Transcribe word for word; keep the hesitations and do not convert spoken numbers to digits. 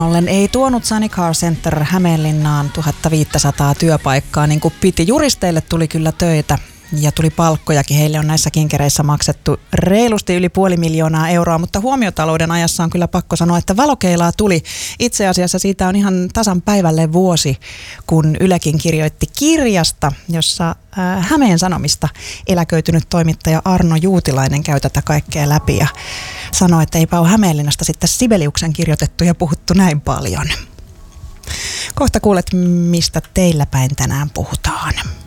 Ollen ei tuonut Sunny Car Center Hämeenlinnaan tuhatviisisataa työpaikkaa, niin kuin piti. Juristeille tuli kyllä töitä ja tuli palkkojakin. Heille on näissä kinkereissä maksettu reilusti yli puoli miljoonaa euroa, mutta huomiotalouden ajassa on kyllä pakko sanoa, että valokeilaa tuli. Itse asiassa siitä on ihan tasan päivälle vuosi, kun Ylekin kirjoitti kirjasta, jossa äh, Hämeen Sanomista eläköitynyt toimittaja Arno Juutilainen käy tätä kaikkea läpi ja sanoi, että eipä ole Hämeenlinnasta sitten Sibeliuksen kirjoitettu ja puhuttu näin paljon. Kohta kuulet, mistä teillä päin tänään puhutaan.